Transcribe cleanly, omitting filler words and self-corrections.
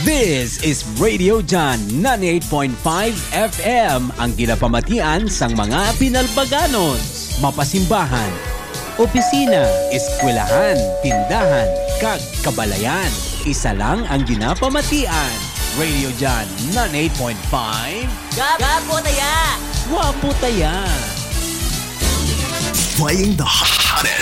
This is Radio John 98.5 FM, ang ginapamatian sang mga Pinalbaganos, mapasimbahan, opisina, eskwelahan, tindahan, kag kabalayan. Isa lang ang ginapamatian. Radio John 98.5. Gapo taya! Wapo taya! Playing the hottest